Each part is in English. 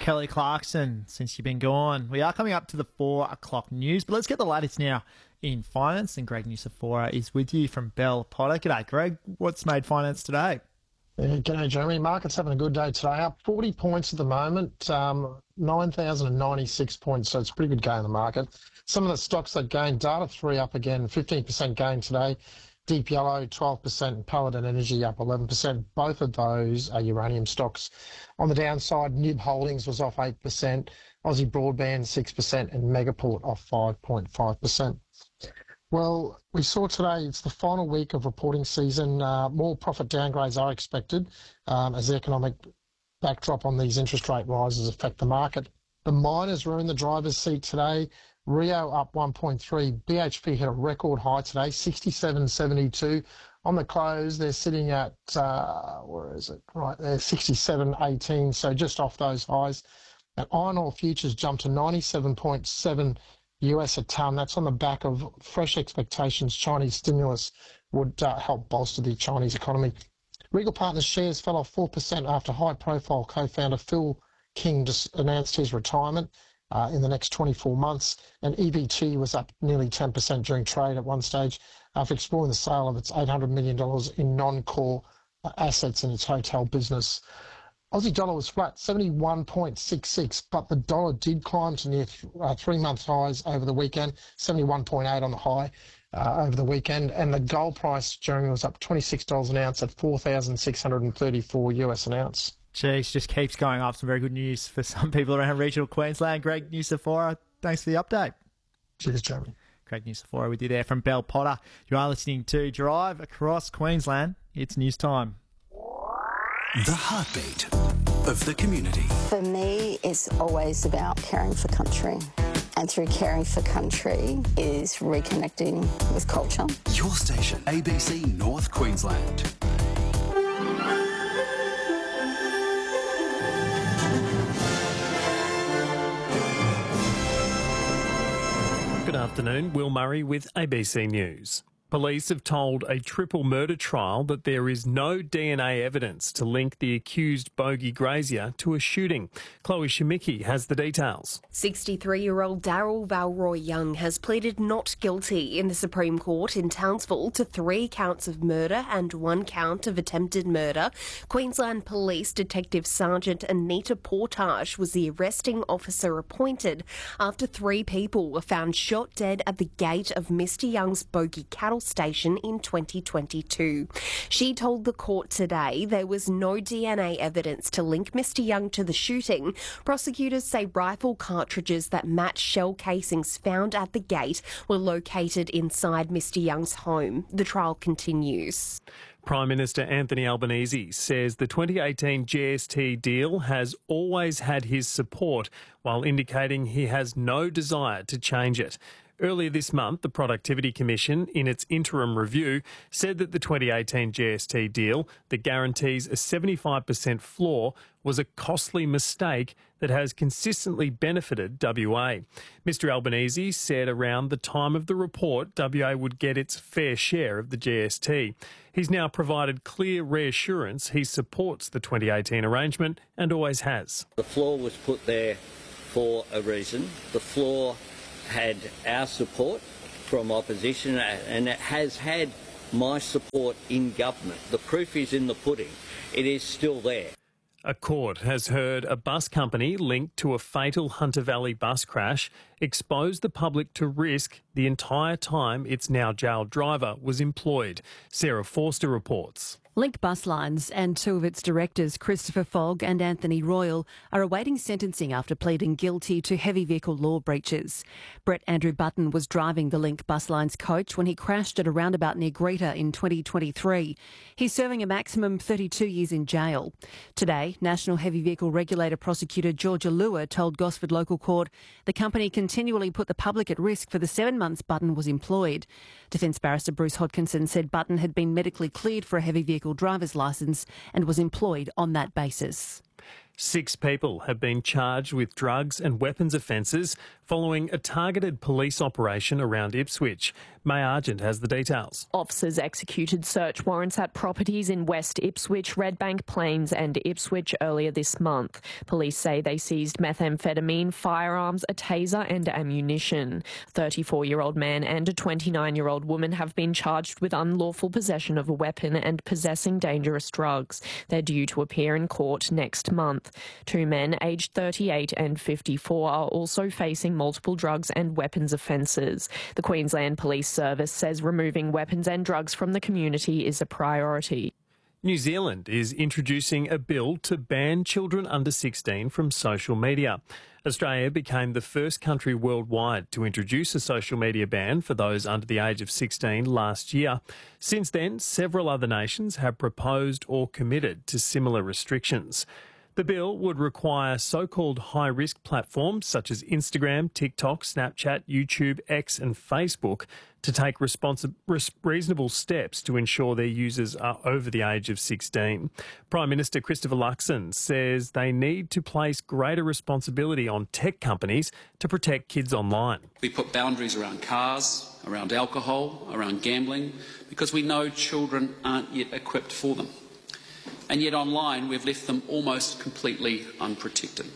Kelly Clarkson, since you've been gone. We are coming up to the 4 o'clock news, but let's get the latest now in finance. And Greg Nusafora is with you from Bell Potter. G'day, Greg. What's made finance today? G'day, Jeremy. Market's having a good day today. Up 40 points at the moment, 9,096 points, so it's a pretty good day in the market. Some of the stocks that gained, Data3 up again, 15% gain today. Deep Yellow, 12%, Paladin Energy up 11%. Both of those are uranium stocks. On the downside, Nib Holdings was off 8%, Aussie Broadband 6%, and Megaport off 5.5%. Well, we saw today it's the final week of reporting season. More profit downgrades are expected as the economic backdrop on these interest rate rises affect the market. The miners were in the driver's seat today. Rio up 1.3. BHP hit a record high today, 67.72. On the close, they're sitting at, where is it? Right there, 67.18, so just off those highs. And iron ore futures jumped to 97.7 US a tonne. That's on the back of fresh expectations Chinese stimulus would help bolster the Chinese economy. Regal Partners shares fell off 4% after high-profile co-founder Phil King just announced his retirement in the next 24 months, and EVT was up nearly 10% during trade at one stage after exploring the sale of its $800 million in non-core assets in its hotel business. Aussie dollar was flat, 71.66, but the dollar did climb to near 3-month highs over the weekend, 71.8 on the high over the weekend, and the gold price, Jeremy, was up $26 an ounce at 4,634 US an ounce. Jeez, just keeps going up. Some very good news for some people around regional Queensland. Greg Nusafora, thanks for the update. Cheers, Jeremy. Greg Nusafora with you there from Bell Potter. You are listening to Drive Across Queensland. It's news time. The heartbeat of the community. For me, it's always about caring for country. And through caring for country is reconnecting with culture. Your station, ABC North Queensland. Good afternoon, Will Murray with ABC News. Police have told a triple murder trial that there is no DNA evidence to link the accused bogey grazier to a shooting. Chloe Shimicki has the details. 63-year-old Daryl Valroy Young has pleaded not guilty in the Supreme Court in Townsville to 3 counts of murder and 1 count of attempted murder. Queensland Police Detective Sergeant Anita Portage was the arresting officer appointed after 3 people were found shot dead at the gate of Mr Young's bogey cattle station in 2022. She told the court today there was no DNA evidence to link Mr Young to the shooting. Prosecutors say rifle cartridges that match shell casings found at the gate were located inside Mr Young's home. The trial continues. Prime Minister Anthony Albanese says the 2018 GST deal has always had his support, while indicating he has no desire to change it. Earlier this month, the Productivity Commission, in its interim review, said that the 2018 GST deal that guarantees a 75% floor was a costly mistake that has consistently benefited WA. Mr Albanese said around the time of the report, WA would get its fair share of the GST. He's now provided clear reassurance he supports the 2018 arrangement and always has. The floor was put there for a reason. The floor had our support from opposition and it has had my support in government. The proof is in the pudding. It is still there. A court has heard a bus company linked to a fatal Hunter Valley bus crash expose the public to risk the entire time its now jailed driver was employed. Sarah Forster reports. Link Bus Lines and 2 of its directors, Christopher Fogg and Anthony Royal, are awaiting sentencing after pleading guilty to heavy vehicle law breaches. Brett Andrew Button was driving the Link Bus Lines coach when he crashed at a roundabout near Greta in 2023. He's serving a maximum 32 years in jail. Today, National Heavy Vehicle Regulator Prosecutor Georgia Lua told Gosford Local Court the company continually put the public at risk for the 7 months Button was employed. Defence Barrister Bruce Hodkinson said Button had been medically cleared for a heavy vehicle driver's licence and was employed on that basis. 6 people have been charged with drugs and weapons offences following a targeted police operation around Ipswich. May Argent has the details. Officers executed search warrants at properties in West Ipswich, Redbank Plains and Ipswich earlier this month. Police say they seized methamphetamine, firearms, a taser and ammunition. A 34-year-old man and a 29-year-old woman have been charged with unlawful possession of a weapon and possessing dangerous drugs. They're due to appear in court next month. 2 men aged 38 and 54 are also facing multiple drugs and weapons offences. The Queensland Police Service says removing weapons and drugs from the community is a priority. New Zealand is introducing a bill to ban children under 16 from social media. Australia became the first country worldwide to introduce a social media ban for those under the age of 16 last year. Since then, several other nations have proposed or committed to similar restrictions. The bill would require so-called high-risk platforms such as Instagram, TikTok, Snapchat, YouTube, X and Facebook to take reasonable steps to ensure their users are over the age of 16. Prime Minister Christopher Luxon says they need to place greater responsibility on tech companies to protect kids online. We put boundaries around cars, around alcohol, around gambling, because we know children aren't yet equipped for them. And yet online we've left them almost completely unprotected.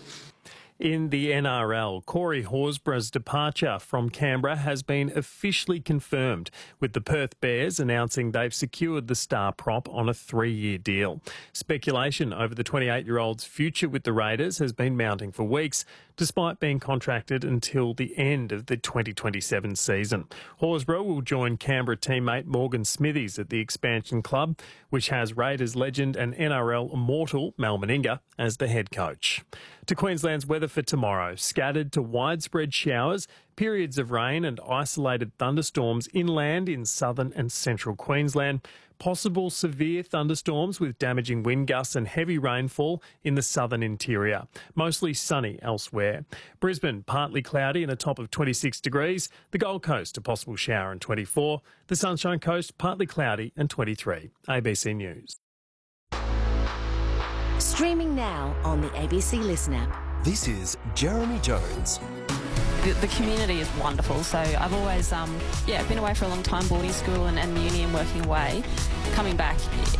In the NRL, Corey Horsburgh's departure from Canberra has been officially confirmed, with the Perth Bears announcing they've secured the star prop on a 3-year deal. Speculation over the 28-year-old's future with the Raiders has been mounting for weeks, despite being contracted until the end of the 2027 season. Horsburgh will join Canberra teammate Morgan Smithies at the expansion club, which has Raiders legend and NRL immortal Mal Meninga as the head coach. To Queensland's weather for tomorrow, scattered to widespread showers, periods of rain and isolated thunderstorms inland in southern and central Queensland. Possible severe thunderstorms with damaging wind gusts and heavy rainfall in the southern interior. Mostly sunny elsewhere. Brisbane, partly cloudy and a top of 26 degrees. The Gold Coast, a possible shower and 24. The Sunshine Coast, partly cloudy and 23. ABC News. Streaming now on the ABC Listen app. This is Jeremy Jones. The community is wonderful, so I've always been away for a long time, boarding school and uni and working away. Coming back,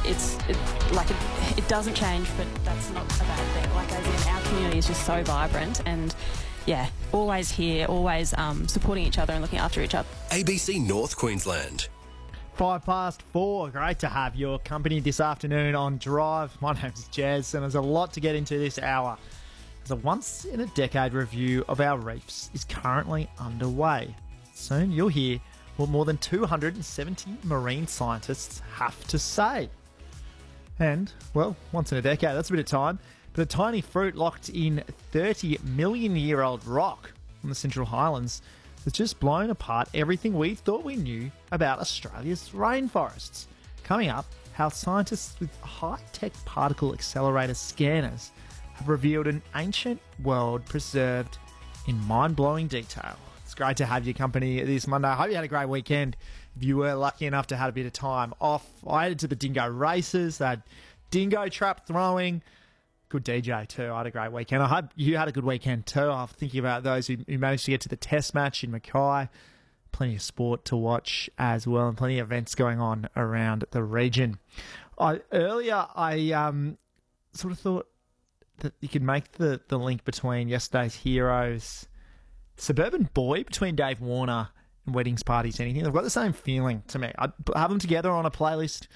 it doesn't change, but that's not a bad thing. Like, as in, our community is just so vibrant and always here, always supporting each other and looking after each other. ABC North Queensland. 4:05. Great to have your company this afternoon on Drive. My name's Jez, and there's a lot to get into this hour. The once-in-a-decade review of our reefs is currently underway. Soon you'll hear what more than 270 marine scientists have to say. And, well, once in a decade, that's a bit of time, but a tiny fruit locked in 30-million-year-old rock on the Central Highlands has just blown apart everything we thought we knew about Australia's rainforests. Coming up, how scientists with high-tech particle accelerator scanners have revealed an ancient world preserved in mind-blowing detail. It's great to have your company this Monday. I hope you had a great weekend. If you were lucky enough to have a bit of time off, I headed to the dingo races. They had dingo trap throwing. Good DJ too. I had a great weekend. I hope you had a good weekend too. I'm thinking about those who managed to get to the test match in Mackay. Plenty of sport to watch as well, and plenty of events going on around the region. Earlier, I sort of thought that you could make the link between yesterday's heroes, Suburban Boy, between Dave Warner and Weddings, Parties, Anything. They've got the same feeling to me. I'd have them together on a playlist